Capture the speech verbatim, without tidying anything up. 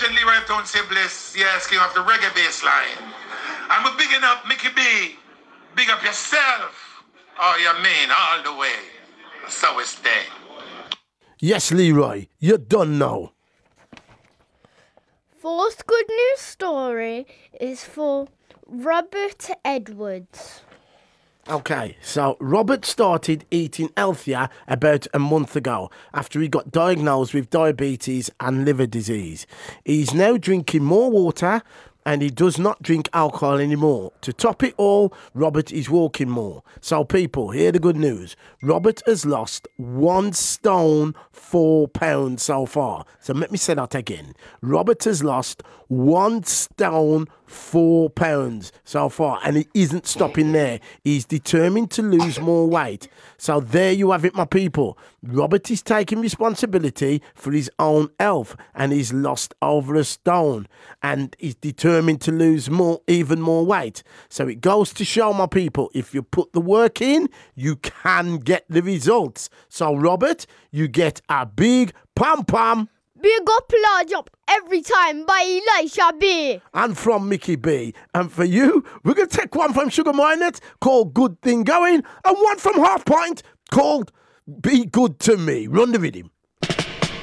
Legend Leroy Town say bless, yes, king of the reggae bass line. And we're bigging up Mickey B. Big up yourself. Oh, you mean all the way. So we stay. Yes, Leroy, you're done now. Fourth good news story is for Robert Edwards. Okay, so Robert started eating healthier about a month ago after he got diagnosed with diabetes and liver disease. He's now drinking more water and he does not drink alcohol anymore. To top it all, Robert is walking more. So people, hear the good news. Robert has lost one stone, four pounds so far. So let me say that again. Robert has lost one stone, four pounds so far. And he isn't stopping there. He's determined to lose more weight. So there you have it, my people. Robert is taking responsibility for his own health and he's lost over a stone. And he's determined to lose more, even more weight. So it goes to show, my people, if you put the work in, you can get the results. So Robert, you get a big pom-pom. Big up, large up, every time by Elisha B. And from Mickey B. And for you, we're going to take one from Sugar Minot called Good Thing Going and one from Half Pint called Be Good to Me. Run the rhythm.